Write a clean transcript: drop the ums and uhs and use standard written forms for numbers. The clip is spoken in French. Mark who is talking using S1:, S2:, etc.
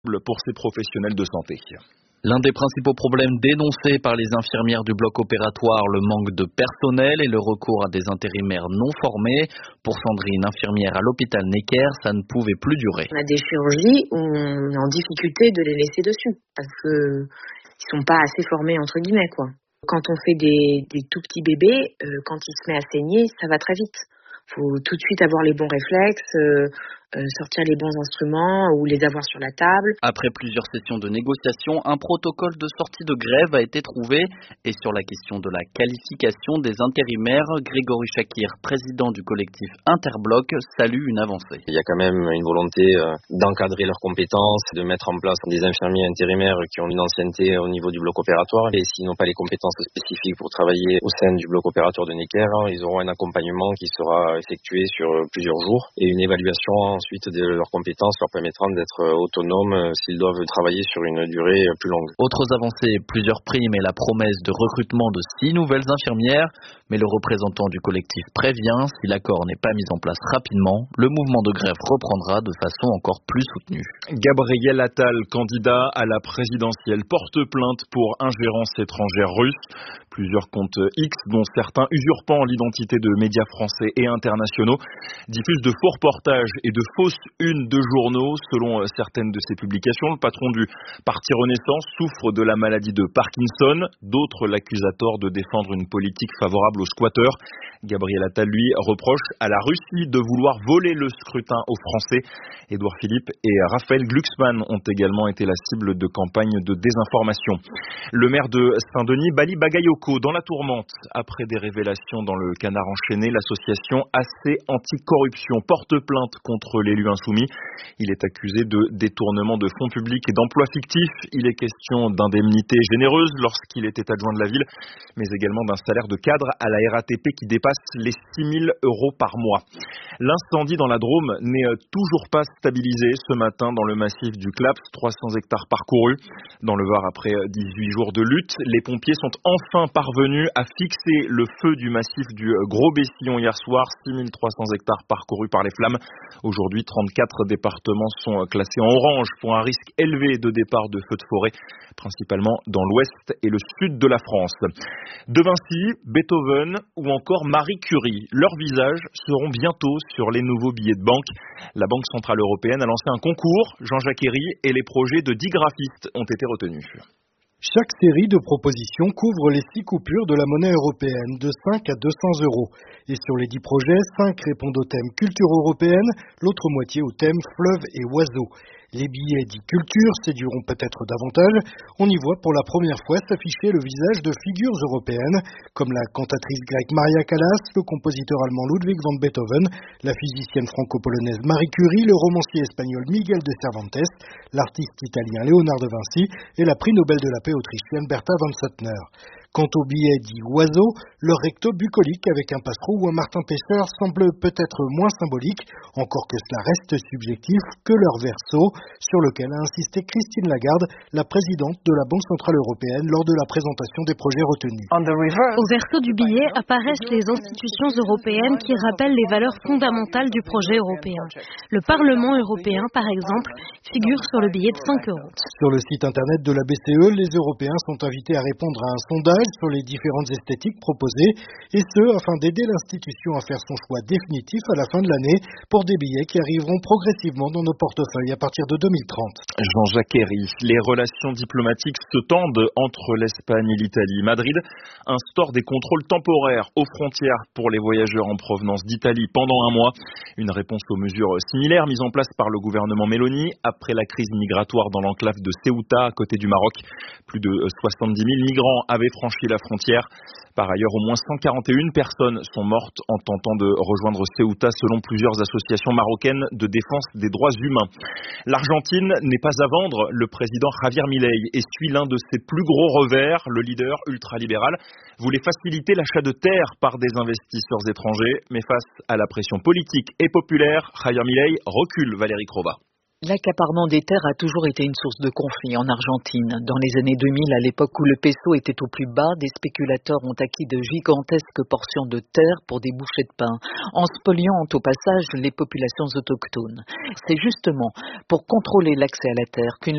S1: pour ces professionnels de santé.
S2: L'un des principaux problèmes dénoncés par les infirmières du bloc opératoire, le manque de personnel et le recours à des intérimaires non formés. Pour Sandrine, infirmière à l'hôpital Necker, ça ne pouvait plus durer.
S3: On a des chirurgies où on est en difficulté de les laisser dessus parce que ils sont pas assez formés entre guillemets quoi. Quand on fait des tout petits bébés, quand il se met à saigner, ça va très vite. Faut tout de suite avoir les bons réflexes, sortir les bons instruments ou les avoir sur la table.
S2: Après plusieurs sessions de négociation, un protocole de sortie de grève a été trouvé. Et sur la question de la qualification des intérimaires, Grégory Chakir, président du collectif Interbloc, salue une avancée.
S4: Il y a quand même une volonté d'encadrer leurs compétences, de mettre en place des infirmiers intérimaires qui ont une ancienneté au niveau du bloc opératoire. Et s'ils n'ont pas les compétences spécifiques pour travailler au sein du bloc opératoire de Necker, ils auront un accompagnement qui sera effectué sur plusieurs jours et une évaluation ensuite de leurs compétences leur permettra d'être autonomes s'ils doivent travailler sur une durée plus longue.
S2: Autres avancées, plusieurs primes et la promesse de recrutement de 6 nouvelles infirmières. Mais le représentant du collectif prévient, si l'accord n'est pas mis en place rapidement, le mouvement de grève reprendra de façon encore plus soutenue.
S1: Gabriel Attal, candidat à la présidentielle, porte plainte pour ingérence étrangère russe. Plusieurs comptes X, dont certains usurpant l'identité de médias français et internationaux, diffusent de faux reportages et de fausses unes de journaux. Selon certaines de ces publications, le patron du Parti Renaissance souffre de la maladie de Parkinson. D'autres l'accusent à tort de défendre une politique favorable aux squatteurs. Gabriel Attal, lui, reproche à la Russie de vouloir voler le scrutin aux Français. Édouard Philippe et Raphaël Glucksmann ont également été la cible de campagnes de désinformation. Le maire de Saint-Denis, Bali Bagayoko, dans la tourmente. Après des révélations dans le Canard enchaîné, l'association AC Anticorruption porte plainte contre l'élu insoumis. Il est accusé de détournement de fonds publics et d'emplois fictifs. Il est question d'indemnités généreuses lorsqu'il était adjoint de la ville, mais également d'un salaire de cadre à la RATP qui dépasse les 6 000 € par mois. L'incendie dans la Drôme n'est toujours pas stabilisé ce matin dans le massif du Claps, 300 hectares parcourus. Dans le Var, après 18 jours de lutte, les pompiers sont enfin parvenus à fixer le feu du massif du Gros Bessillon hier soir, 6 300 hectares parcourus par les flammes. Aujourd'hui, 34 départements sont classés en orange pour un risque élevé de départ de feux de forêt, principalement dans l'ouest et le sud de la France. De Vinci, Beethoven ou encore Marie Curie, leurs visages seront bientôt sur les nouveaux billets de banque. La Banque Centrale Européenne a lancé un concours, Jean-Jacques Herry, et les projets de 10 graphistes ont été retenus.
S5: Chaque série de propositions couvre les 6 coupures de la monnaie européenne, de 5 à 200 €. Et sur les 10 projets, 5 répondent au thème culture européenne, l'autre moitié au thème fleuve et oiseaux. Les billets dits culture séduiront peut-être davantage. On y voit pour la première fois s'afficher le visage de figures européennes, comme la cantatrice grecque Maria Callas, le compositeur allemand Ludwig van Beethoven, la physicienne franco-polonaise Marie Curie, le romancier espagnol Miguel de Cervantes, l'artiste italien Léonard de Vinci et la prix Nobel de la paix autrichienne Bertha von Suttner. Quant aux billets dits oiseaux, leur recto bucolique avec un passereau ou un martin pêcheur semble peut-être moins symbolique, encore que cela reste subjectif, que leur verso, sur lequel a insisté Christine Lagarde, la présidente de la Banque Centrale Européenne, lors de la présentation des projets retenus.
S6: Au verso du billet apparaissent les institutions européennes qui rappellent les valeurs fondamentales du projet européen. Le Parlement européen, par exemple, figure sur le billet de 5 €.
S5: Sur le site internet de la BCE, les Européens sont invités à répondre à un sondage sur les différentes esthétiques proposées, et ce, afin d'aider l'institution à faire son choix définitif à la fin de l'année pour des billets qui arriveront progressivement dans nos portefeuilles à partir de 2030.
S1: Jean-Jacques Herry, les relations diplomatiques se tendent entre l'Espagne et l'Italie. Madrid instaure des contrôles temporaires aux frontières pour les voyageurs en provenance d'Italie pendant un mois. Une réponse aux mesures similaires mises en place par le gouvernement Meloni après la crise migratoire dans l'enclave de Ceuta à côté du Maroc. Plus de 70 000 migrants avaient franchi la frontière. Par ailleurs, au moins 141 personnes sont mortes en tentant de rejoindre Ceuta selon plusieurs associations marocaines de défense des droits humains. L'Argentine n'est pas à vendre. Le président Javier Milei essuie l'un de ses plus gros revers. Le leader ultralibéral voulait faciliter l'achat de terres par des investisseurs étrangers, mais face à la pression politique et populaire, Javier Milei recule. Valérie Crova.
S7: L'accaparement des terres a toujours été une source de conflit en Argentine. Dans les années 2000, à l'époque où le peso était au plus bas, des spéculateurs ont acquis de gigantesques portions de terre pour des bouchées de pain, en spoliant au passage les populations autochtones. C'est justement pour contrôler l'accès à la terre qu'une